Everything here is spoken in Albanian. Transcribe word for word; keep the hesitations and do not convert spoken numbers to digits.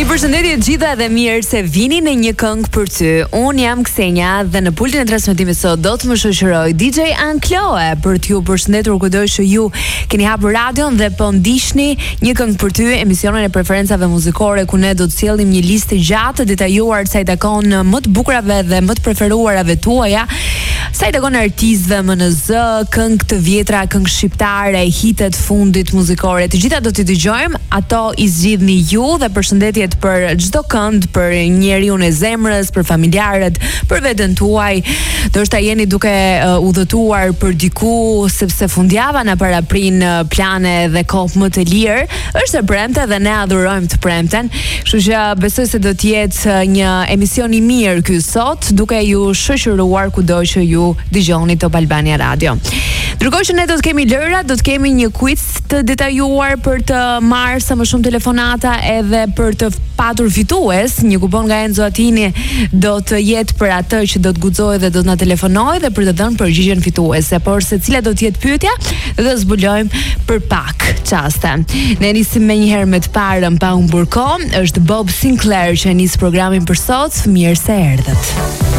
Përshëndetje të gjitha dhe mirë se vini në një këngë për ty. Unë jam Ksenja dhe në pultin e transmetimit sot do të më shoqëroj D J Ankloe për t'ju përshëndetur kudo që ju keni hapur radion dhe po ndiqni një këngë për ty, emisionin e preferencave muzikore ku ne do të sjellim një listë gjatë të detajuar sa i takon më të bukurave dhe më të preferuarave tuaja, sa i takon artistëve M N Z, këngë të vjetra, këngë shqiptare, hitet fundit muzikore. Të gjitha do t'i dëgjojmë, ato i zgjidhni ju dhe përshëndetje për çdo kënd, për njeriu e zemrës, për familjarët, për veten tuaj. Do të jeni duke uh, udhëtuar për diku sepse fundjava na paraprin uh, plane dhe kohë më të lirë. Është e premte dhe ne adhurojmë të premten. Kështu që besoj se do të jetë një emision i mirë ky sot, duke ju shoqëruar kudo që ju dëgjoni Top Albania Radio. Ndërkohë që ne do të kemi lëra, do të kemi një quiz të detajuar për të marrë sa më shumë telefonata edhe për të patur fitues. Një kupon nga Enzo Atini do të jetë për atë që do të guxojë dhe do të na telefonojë dhe për të dhënë përgjigjen fituese. Por se cila do të jetë pyetja, do të zbulojmë për pak çaste. Ne nisim me një herë me të parën pa humbur kohë. Është Bob Sinclair që nis programin për sot. Mirë se erdhët.